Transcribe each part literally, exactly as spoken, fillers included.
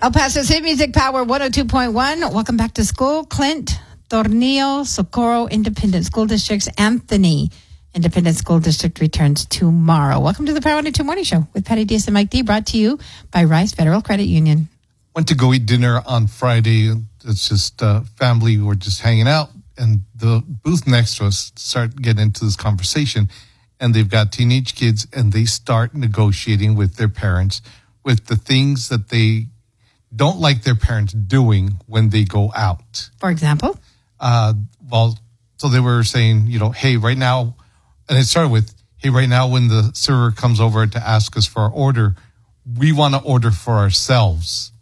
El Paso's Hit Music Power one oh two point one. Welcome back to school. Clint, Tornillo, Socorro Independent School Districts. Anthony Independent School District returns tomorrow. Welcome to the Power one oh two Morning Show with Patty Diaz and Mike D, brought to you by Rice Federal Credit Union. Went to go eat dinner on Friday. It's just uh, family. We're just hanging out. And the booth next to us start getting into this conversation. And they've got teenage kids, and they start negotiating with their parents with the things that they don't like their parents doing when they go out. For example? Uh, well, so they were saying, you know, hey, right now, and it started with, hey, right now when the server comes over to ask us for our order, we want to order for ourselves.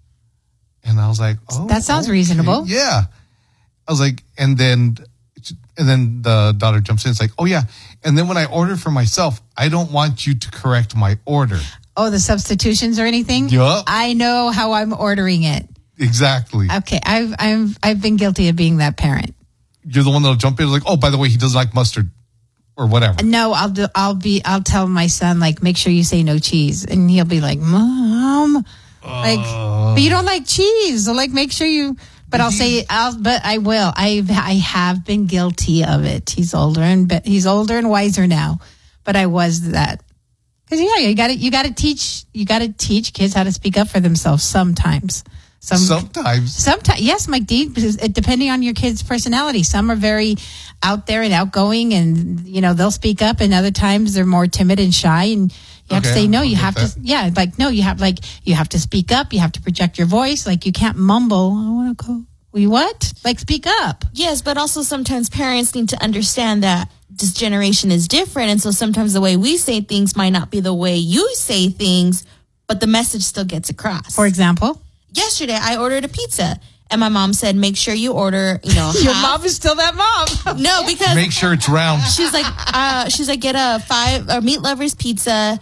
And I was like, oh, that sounds okay. reasonable. Yeah. I was like, and then, and then the daughter jumps in. It's like, oh yeah. And then when I order for myself, I don't want you to correct my order. Oh, the substitutions or anything? Yup. I know how I'm ordering it. Exactly. Okay, I've I've I've been guilty of being that parent. You're the one that'll jump in like, oh, by the way, he doesn't like mustard or whatever. No, I'll do. I'll be. I'll tell my son, like, make sure you say no cheese, and he'll be like, Mom, like, Uh, but you don't like cheese, so like, make sure you. But I'll say, I'll. But I will. I I have been guilty of it. He's older and but he's older and wiser now, but I was that. Because yeah, you got to you got to teach you got to teach kids how to speak up for themselves sometimes. Some, sometimes. Sometimes, yes, Mike D. Because it, depending on your kid's personality, some are very out there and outgoing, and you know they'll speak up, and other times they're more timid and shy, and you have okay, to say no. I'll You have that. to, yeah, like no. You have like you have to speak up. You have to project your voice. Like you can't mumble. I want to go. We what? Like speak up. Yes, but also sometimes parents need to understand that this generation is different, and so sometimes the way we say things might not be the way you say things, but the message still gets across. For example, yesterday I ordered a pizza, and my mom said, "Make sure you order, you know." your half. mom is still that mom. No, because make sure it's round. She's like, uh, she's like, get a five or meat lovers pizza,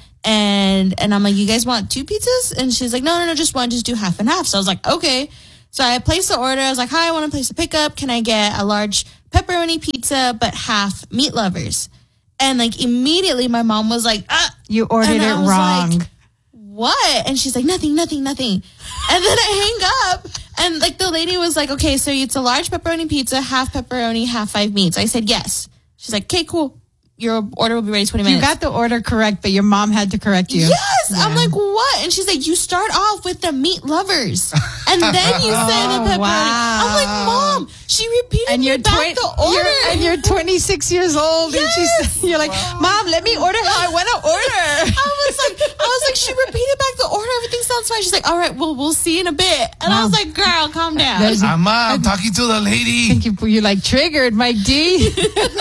and and I'm like, you guys want two pizzas? And she's like, no, no, no, just one, just do half and half. So I was like, okay. So I placed the order. I was like, hi, I want to place a pickup. Can I get a large pepperoni pizza, but half meat lovers? And like immediately my mom was like, ah. You ordered and it I was wrong. Like, what? And she's like, nothing, nothing, nothing. And then I hang up, and like the lady was like, okay, so it's a large pepperoni pizza, half pepperoni, half five meats. I said, yes. She's like, okay, cool. Your order will be ready in twenty minutes. You got the order correct, but your mom had to correct you. Yes. Yeah. I'm like, what? And she's like, you start off with the meat lovers, and then you say the pepperoni. wow. I'm like, Mom, she repeated And you're me back twenty, the order. you're, and you're twenty-six years old, Yes. and she's you're like, wow. Mom, let me order how I want to order. I was like, I was like, she repeated back the order. Everything sounds fine. She's like, all right, well, we'll see in a bit. And Wow. I was like, girl, calm down. There's- I'm, I'm talking to the lady. Thank you. You're like triggered, Mike D.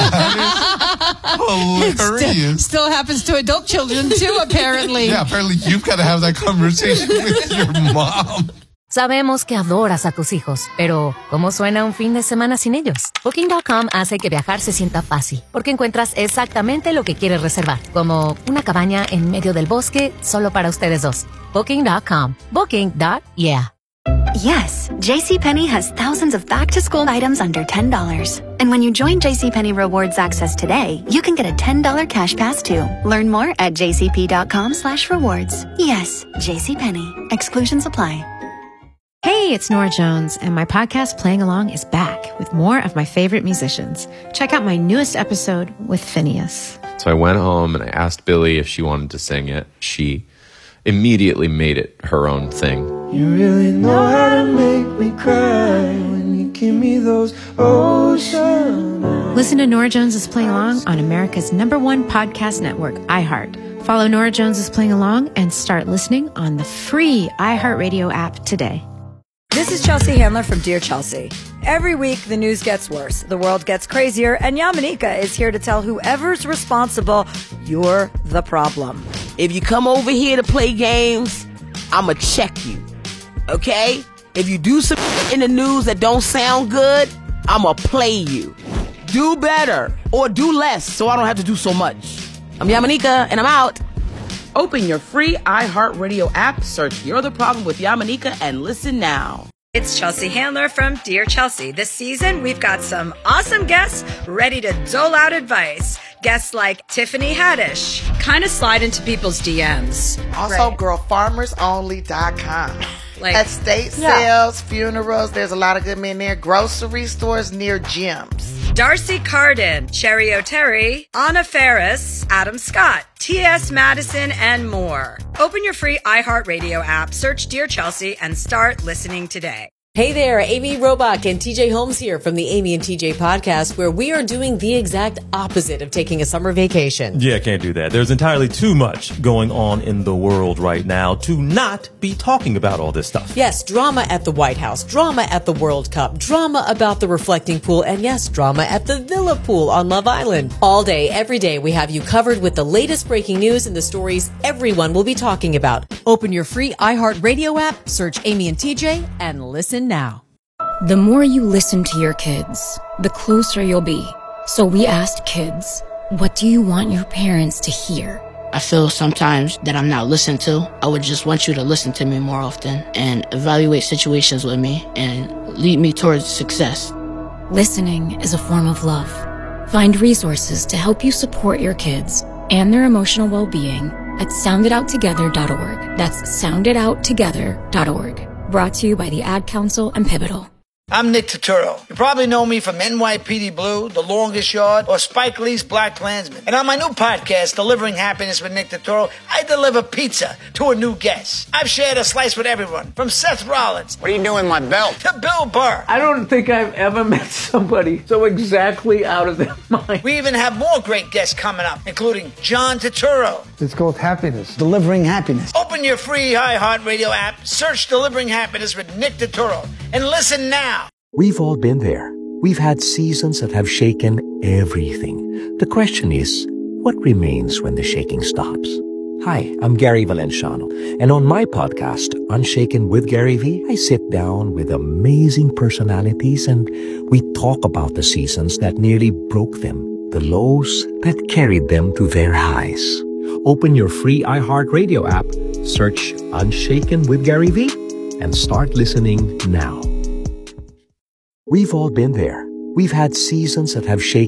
Hilarious. still, still happens to adult children too, apparently. Yeah, apparently you've got to have that conversation with your mom. Sabemos que adoras a tus hijos, pero ¿cómo suena un fin de semana sin ellos? Booking punto com hace que viajar se sienta fácil, porque encuentras exactamente lo que quieres reservar, como una cabaña en medio del bosque solo para ustedes dos. Booking punto com. Booking. Yeah. Yes, JCPenney has thousands of back-to-school items under ten dollars. And when you join JCPenney Rewards Access today, you can get a ten dollars cash pass too. Learn more at jcp.com slash rewards. Yes, JCPenney. Exclusions apply. Hey, it's Nora Jones, and my podcast Playing Along is back with more of my favorite musicians. Check out my newest episode with Phineas. So I went home and I asked Billy if she wanted to sing it. She immediately made it her own thing. You really know how to make me cry when you give me those ocean eyes. Listen to Nora Jones is Playing Along on America's number one podcast network, iHeart. Follow Nora Jones is Playing Along and start listening on the free iHeartRadio app today. This is Chelsea Handler from Dear Chelsea. Every week, the news gets worse, the world gets crazier, and Yamanika is here to tell whoever's responsible, you're the problem. If you come over here to play games, I'ma check you, okay? If you do some in the news that don't sound good, I'ma play you. Do better or do less so I don't have to do so much. I'm Yamanika, and I'm out. Open your free iHeartRadio app, search You're the Problem with Yamanika, and listen now. It's Chelsea Handler from Dear Chelsea. This season, we've got some awesome guests ready to dole out advice. Guests like Tiffany Haddish. Kind of slide into people's D Ms. Also, right. girl farmers only dot com. Like estate yeah. sales, funerals. There's a lot of good men there. Grocery stores near gyms. Darcy Carden, Cherry O'Terry, Anna Ferris, Adam Scott, T S Madison, and more. Open your free iHeartRadio app, search Dear Chelsea, and start listening today. Hey there, Amy Robach and T J Holmes here from the Amy and T J podcast, where we are doing the exact opposite of taking a summer vacation. Yeah, can't do that. There's entirely too much going on in the world right now to not be talking about all this stuff. Yes, drama at the White House, drama at the World Cup, drama about the reflecting pool, and yes, drama at the Villa Pool on Love Island. All day, every day, we have you covered with the latest breaking news and the stories everyone will be talking about. Open your free iHeartRadio app, search Amy and T J, and listen now. The more you listen to your kids, the closer you'll be. So we asked kids, what do you want your parents to hear? I feel sometimes that I'm not listened to. I would just want you to listen to me more often and evaluate situations with me and lead me towards success. Listening is a form of love. Find resources to help you support your kids and their emotional well-being at sound it out together dot org. That's sound it out together dot org. Brought to you by the Ad Council and Pivotal. I'm Nick Turturro. You probably know me from N Y P D Blue, The Longest Yard, or Spike Lee's Black Klansman. And on my new podcast, Delivering Happiness with Nick Turturro, I deliver pizza to a new guest. I've shared a slice with everyone, from Seth Rollins. What are you doing with my belt? To Bill Burr. I don't think I've ever met somebody so exactly out of their mind. We even have more great guests coming up, including John Turturro. It's called Happiness. Delivering Happiness. Open your free iHeartRadio app, search Delivering Happiness with Nick Turturro, and listen now. We've all been there. We've had seasons that have shaken everything. The question is, what remains when the shaking stops? Hi, I'm Gary Valenciano, and on my podcast, Unshaken with Gary V, I sit down with amazing personalities and we talk about the seasons that nearly broke them, the lows that carried them to their highs. Open your free iHeartRadio app, search Unshaken with Gary V, and start listening now. We've all been there. We've had seasons that have shaken